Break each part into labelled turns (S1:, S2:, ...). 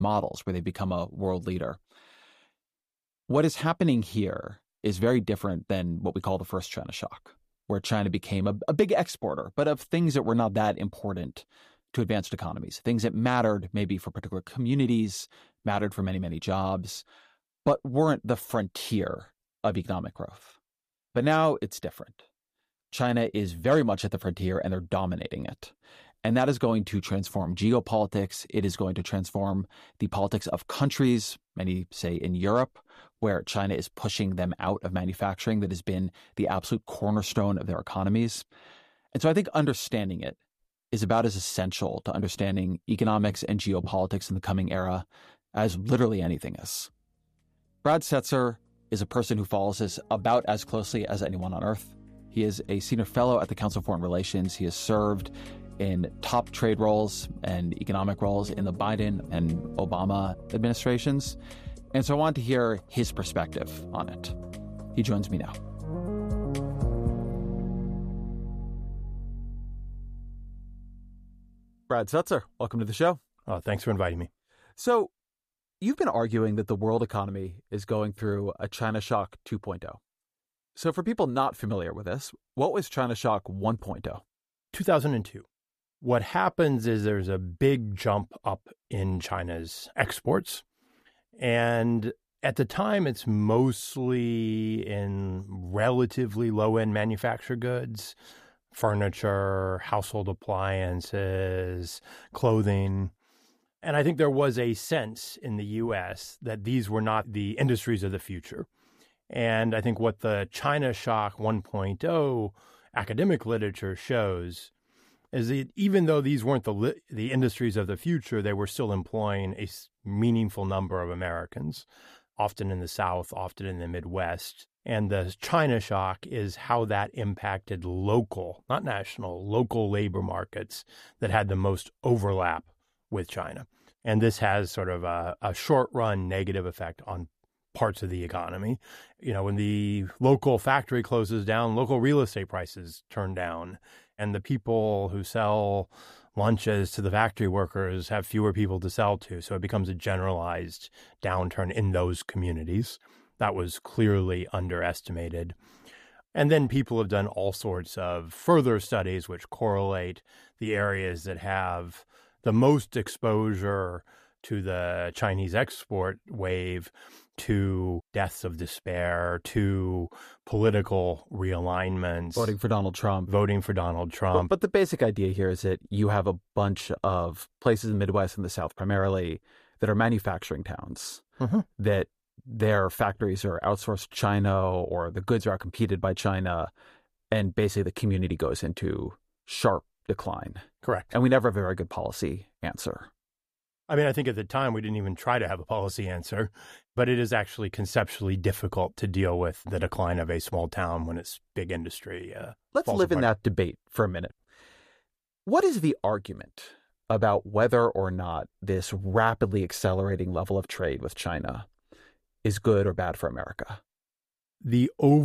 S1: models where they become a world leader. What is happening here is very different than what we call the first China shock, where China became a big exporter, but of things that were not that important to advanced economies, things that mattered maybe for particular communities, mattered for many, many jobs, but weren't the frontier of economic growth. But now it's different. China is very much at the frontier and they're dominating it. And that is going to transform geopolitics. It is going to transform the politics of countries, many say in Europe, where China is pushing them out of manufacturing that has been the absolute cornerstone of their economies. And so I think understanding it is about as essential to understanding economics and geopolitics in the coming era as literally anything is. Brad Setser is a person who follows this about as closely as anyone on Earth. He is a senior fellow at the Council of Foreign Relations. He has served in top trade roles and economic roles in the Biden and Obama administrations. And so I wanted to hear his perspective on it. He joins me now. Brad Setser, welcome to the show.
S2: Thanks for inviting me.
S1: So you've been arguing that the world economy is going through a China Shock 2.0. So for people not familiar with this, what was China Shock 1.0?
S2: 2002. What happens is there's a big jump up in China's exports. And at the time, it's mostly in relatively low-end manufactured goods, furniture, household appliances, clothing. And I think there was a sense in the U.S. that these were not the industries of the future. And I think what the China Shock 1.0 academic literature shows is that even though these weren't the industries of the future, they were still employing a meaningful number of Americans, often in the South, often in the Midwest. And the China shock is how that impacted local, not national, local labor markets that had the most overlap with China. And this has sort of a short-run negative effect on parts of the economy. You know, when the local factory closes down, local real estate prices turn down, and the people who sell lunches to the factory workers have fewer people to sell to. So it becomes a generalized downturn in those communities. That was clearly underestimated. And then people have done all sorts of further studies which correlate the areas that have the most exposure to the Chinese export wave to deaths of despair, to political realignments.
S1: Voting for Donald Trump.
S2: But
S1: the basic idea here is that you have a bunch of places in the Midwest and the South primarily that are manufacturing towns, that their factories are outsourced to China or the goods are outcompeted by China, and basically the community goes into sharp decline.
S2: Correct.
S1: And we never have a very good policy answer.
S2: I mean, I think at the time we didn't even try to have a policy answer, but it is actually conceptually difficult to deal with the decline of a small town when it's big industry.
S1: Let's live in that debate for a minute. What is the argument about whether or not this rapidly accelerating level of trade with China is good or bad for America?
S2: The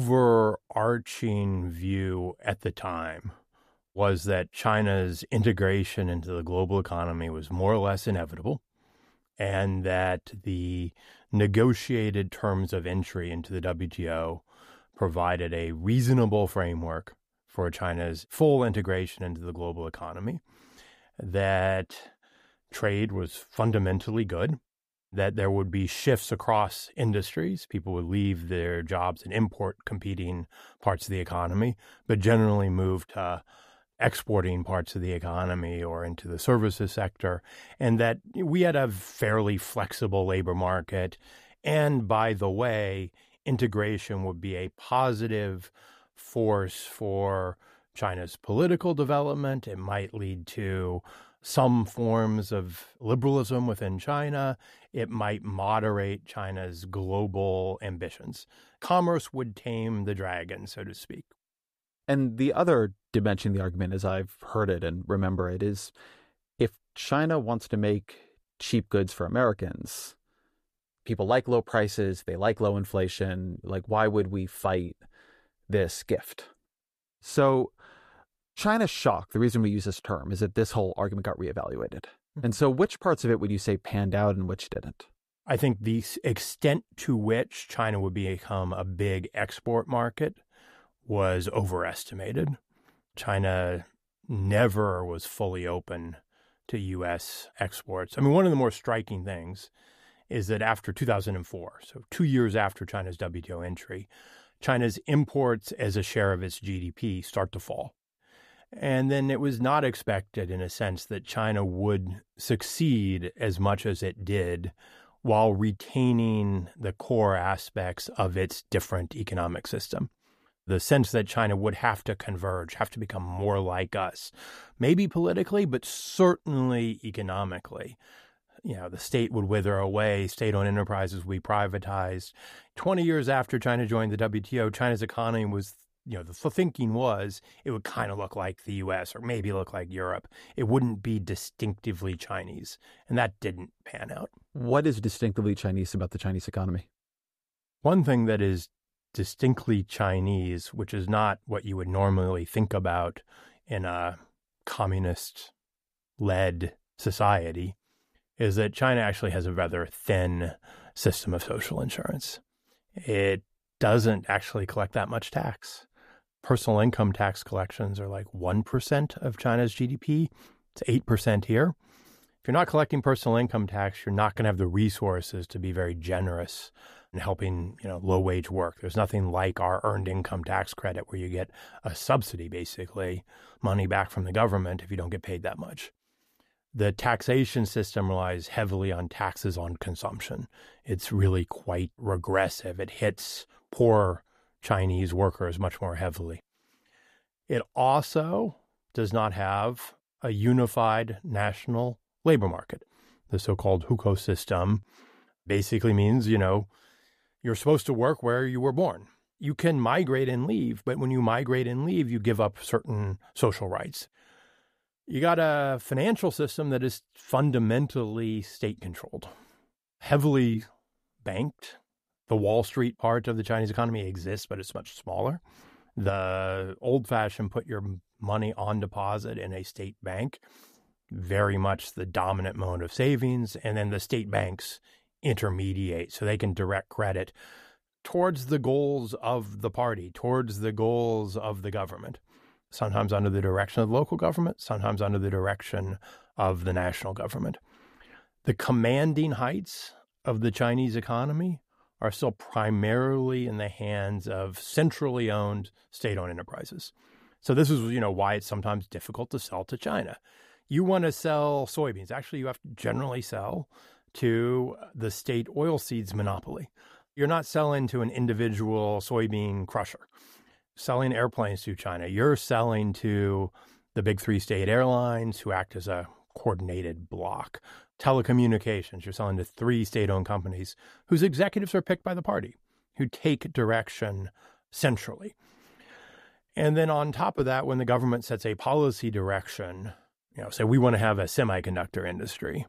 S2: overarching view at the time was that China's integration into the global economy was more or less inevitable, and that the negotiated terms of entry into the WTO provided a reasonable framework for China's full integration into the global economy, that trade was fundamentally good, that there would be shifts across industries. People would leave their jobs in import competing parts of the economy, but generally move to exporting parts of the economy or into the services sector, and that we had a fairly flexible labor market. And by the way, integration would be a positive force for China's political development. It might lead to some forms of liberalism within China. It might moderate China's global ambitions. Commerce would tame the dragon, so to speak.
S1: And the other dimension of the argument, as I've heard it and remember it, is if China wants to make cheap goods for Americans, people like low prices, they like low inflation, like why would we fight this gift? So China shock, the reason we use this term is that this whole argument got reevaluated. And so which parts of it would you say panned out and which didn't?
S2: I think the extent to which China would become a big export market was overestimated. China never was fully open to U.S. exports. I mean, one of the more striking things is that after 2004, so 2 years after China's WTO entry, China's imports as a share of its GDP start to fall. And then it was not expected, in a sense, that China would succeed as much as it did while retaining the core aspects of its different economic system. The sense that China would have to converge, have to become more like us, maybe politically, but certainly economically. The state would wither away, state-owned enterprises would be privatized. 20 years after China joined the WTO, China's economy was, the thinking was it would kind of look like the U.S. or maybe look like Europe. It wouldn't be distinctively Chinese, and that didn't pan out.
S1: What is distinctively Chinese about the Chinese economy?
S2: One thing that is distinctly Chinese, which is not what you would normally think about in a communist-led society, is that China actually has a rather thin system of social insurance. It doesn't actually collect that much tax. Personal income tax collections are like 1% of China's GDP. It's 8% here. If you're not collecting personal income tax, you're not going to have the resources to be very generous in helping, low-wage work. There's nothing like our earned income tax credit where you get a subsidy, basically, money back from the government if you don't get paid that much. The taxation system relies heavily on taxes on consumption. It's really quite regressive. It hits poor Chinese workers much more heavily. It also does not have a unified national labor market. The so-called hukou system basically means, you're supposed to work where you were born. You can migrate and leave, but when you migrate and leave, you give up certain social rights. You got a financial system that is fundamentally state-controlled, heavily banked. The Wall Street part of the Chinese economy exists, but it's much smaller. The old-fashioned put your money on deposit in a state bank, very much the dominant mode of savings, and then the state banks intermediate so they can direct credit towards the goals of the party, towards the goals of the government. Sometimes under the direction of the local government, sometimes under the direction of the national government. The commanding heights of the Chinese economy are still primarily in the hands of centrally owned state-owned enterprises. So this is, why it's sometimes difficult to sell to China. You want to sell soybeans. Actually, you have to generally sell to the state oilseeds monopoly. You're not selling to an individual soybean crusher. Selling airplanes to China, you're selling to the big three state airlines who act as a coordinated block. Telecommunications, you're selling to 3 state-owned companies whose executives are picked by the party, who take direction centrally. And then on top of that, when the government sets a policy direction, say we want to have a semiconductor industry,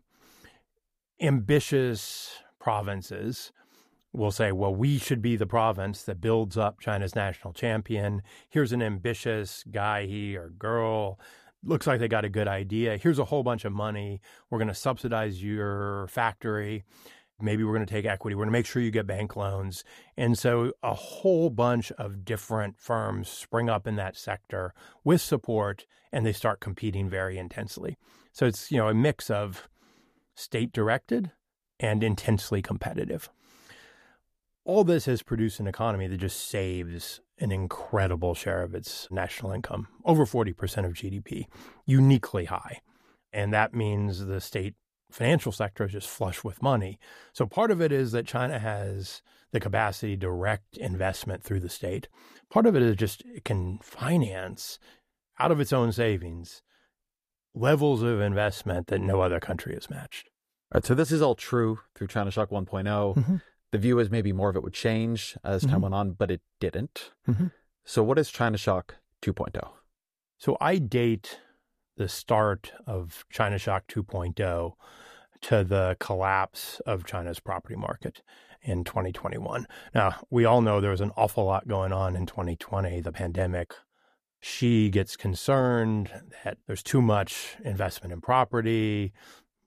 S2: ambitious provinces will say, well, we should be the province that builds up China's national champion. Here's an ambitious guy, he or girl, looks like they got a good idea. Here's a whole bunch of money. We're going to subsidize your factory. Maybe we're going to take equity. We're going to make sure you get bank loans. And so a whole bunch of different firms spring up in that sector with support, and they start competing very intensely. So it's, a mix of state-directed and intensely competitive. All this has produced an economy that just saves an incredible share of its national income, over 40% of GDP, uniquely high. And that means the state financial sector is just flush with money. So part of it is that China has the capacity to direct investment through the state. Part of it is just it can finance out of its own savings levels of investment that no other country has matched.
S1: All right, so this is all true through China Shock 1.0. Mm-hmm. The view is maybe more of it would change as time went on, but it didn't. Mm-hmm. So what is China Shock 2.0?
S2: So I date the start of China Shock 2.0 to the collapse of China's property market in 2021. Now, we all know there was an awful lot going on in 2020, the pandemic. Xi gets concerned that there's too much investment in property.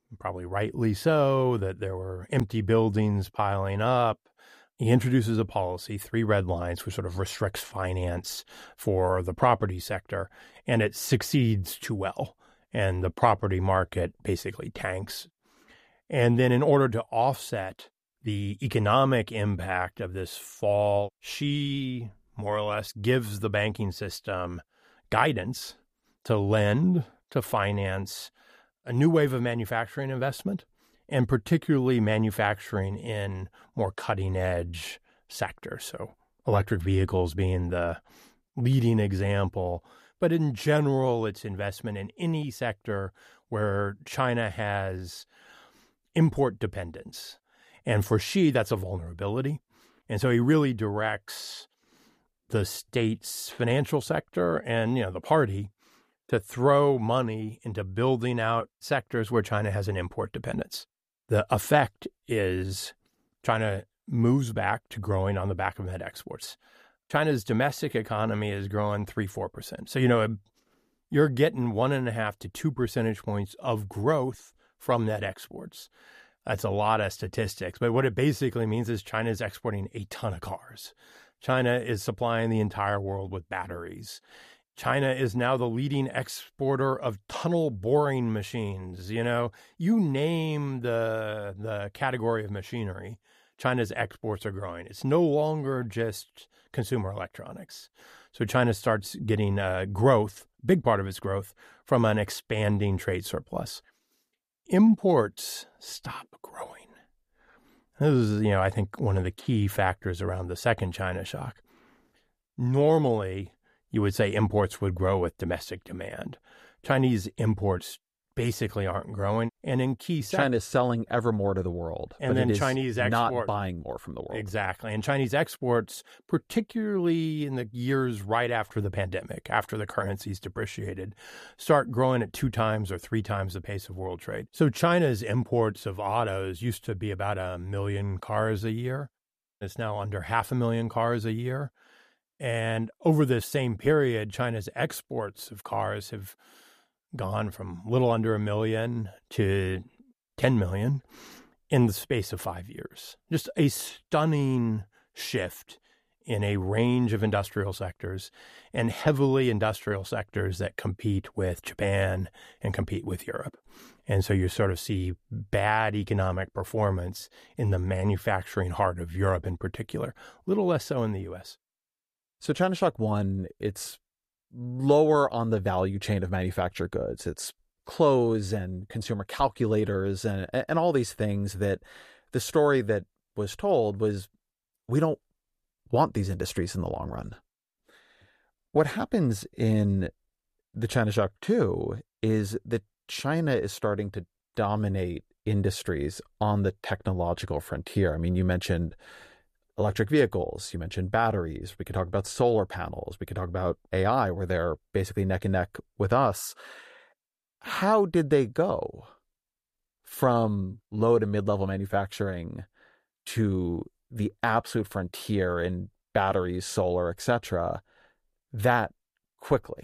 S2: probably rightly so, that there were empty buildings piling up. He introduces a policy, 3 red lines, which sort of restricts finance for the property sector, and it succeeds too well. And the property market basically tanks. And then in order to offset the economic impact of this fall, Xi more or less gives the banking system guidance to lend, to finance a new wave of manufacturing investment, and particularly manufacturing in more cutting-edge sectors. So electric vehicles being the leading example. But in general, it's investment in any sector where China has import dependence. And for Xi, that's a vulnerability. And so he really directs the state's financial sector and, the party to throw money into building out sectors where China has an import dependence. The effect is China moves back to growing on the back of net exports. China's domestic economy is growing 3-4%. So, you're getting 1.5 to 2 percentage points of growth from net exports. That's a lot of statistics. But what it basically means is China is exporting a ton of cars. China is supplying the entire world with batteries. China is now the leading exporter of tunnel boring machines. You name the category of machinery, China's exports are growing. It's no longer just consumer electronics. So China starts getting growth, big part of its growth, from an expanding trade surplus. Imports stop growing. This is, I think one of the key factors around the second China shock. Normally, you would say imports would grow with domestic demand. Chinese imports basically aren't growing. And in key sectors,
S1: China is selling ever more to the world.
S2: And then Chinese exports
S1: not buying more from the world.
S2: Exactly. And Chinese exports, particularly in the years right after the pandemic, after the currencies depreciated, start growing at 2 times or 3 times the pace of world trade. So China's imports of autos used to be about 1 million cars a year. It's now under 500,000 cars a year. And over this same period, China's exports of cars have gone from a little under 1 million to 10 million in the space of 5 years. Just a stunning shift in a range of industrial sectors, and heavily industrial sectors that compete with Japan and compete with Europe. And so you sort of see bad economic performance in the manufacturing heart of Europe in particular, a little less so in the U.S.
S1: So China Shock 1, it's lower on the value chain of manufactured goods. It's clothes and consumer calculators and all these things that the story that was told was, we don't want these industries in the long run. What happens in the China Shock 2 is that China is starting to dominate industries on the technological frontier. I mean, you mentioned electric vehicles, you mentioned batteries, we could talk about solar panels, we could talk about AI, where they're basically neck and neck with us. How did they go from low to mid-level manufacturing to the absolute frontier in batteries, solar, etc., that quickly?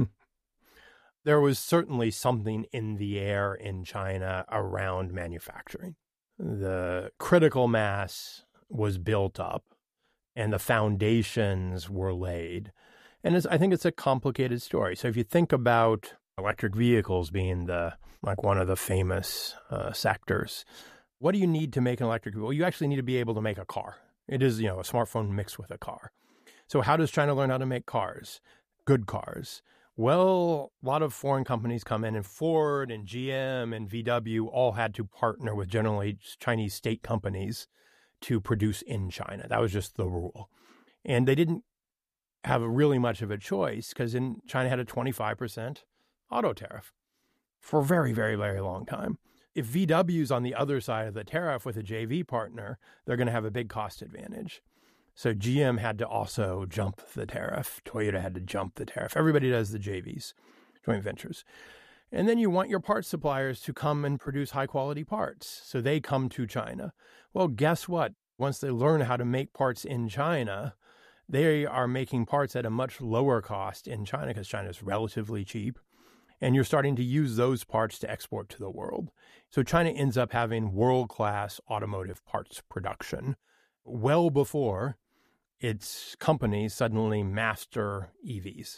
S2: There was certainly something in the air in China around manufacturing. The critical mass was built up and the foundations were laid. And I think it's a complicated story. So if you think about electric vehicles being one of the famous sectors, what do you need to make an electric vehicle? Well, you actually need to be able to make a car. It is, a smartphone mixed with a car. So how does China learn how to make cars? Good cars. Well, a lot of foreign companies come in, and Ford and GM and VW all had to partner with generally Chinese state companies to produce in China. That was just the rule. And they didn't have really much of a choice because China had a 25% auto tariff for a very, very, very long time. If VW's on the other side of the tariff with a JV partner, they're going to have a big cost advantage. So GM had to also jump the tariff. Toyota had to jump the tariff. Everybody does the JVs, joint ventures. And then you want your parts suppliers to come and produce high-quality parts. So they come to China. Well, guess what? Once they learn how to make parts in China, they are making parts at a much lower cost in China because China is relatively cheap. And you're starting to use those parts to export to the world. So China ends up having world-class automotive parts production well before its companies suddenly master EVs.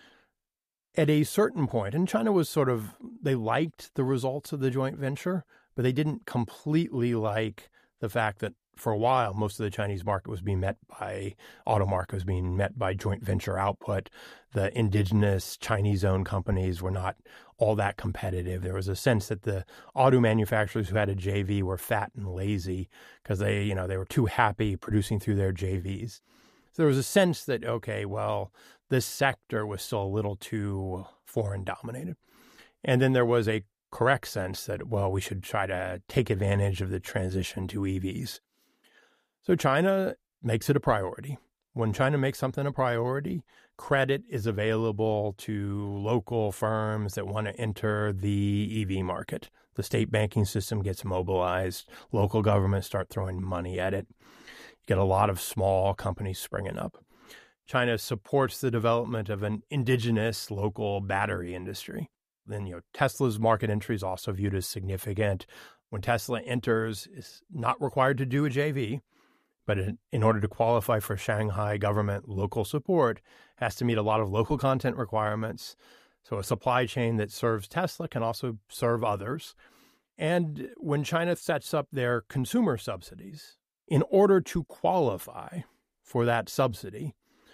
S2: At a certain point, and China was they liked the results of the joint venture, but they didn't completely like the fact that for a while, most of the Chinese market was being met by, auto market was being met by joint venture output. The indigenous Chinese-owned companies were not all that competitive. There was a sense that the auto manufacturers who had a JV were fat and lazy because they were too happy producing through their JVs. So there was a sense that, okay, well, this sector was still a little too foreign dominated. And then there was a correct sense that, well, we should try to take advantage of the transition to EVs. So China makes it a priority. When China makes something a priority, credit is available to local firms that want to enter the EV market. The state banking system gets mobilized. Local governments start throwing money at it. You get a lot of small companies springing up. China supports the development of an indigenous local battery industry. Then, Tesla's market entry is also viewed as significant. When Tesla enters, it's not required to do a JV. But in order to qualify for Shanghai government local support, has to meet a lot of local content requirements. So a supply chain that serves Tesla can also serve others. And when China sets up their consumer subsidies, in order to qualify for that subsidy,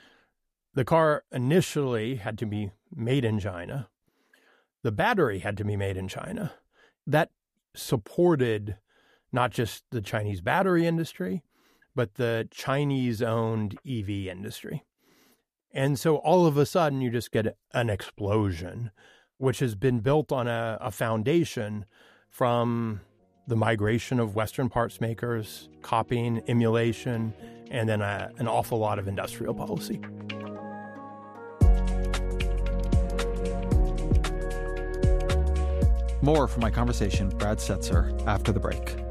S2: the car initially had to be made in China. The battery had to be made in China. That supported not just the Chinese battery industry, but the Chinese-owned EV industry. And so all of a sudden, you just get an explosion, which has been built on a foundation from the migration of Western parts makers, copying, emulation, and then an awful lot of industrial policy.
S1: More from my conversation with Brad Setser after the break.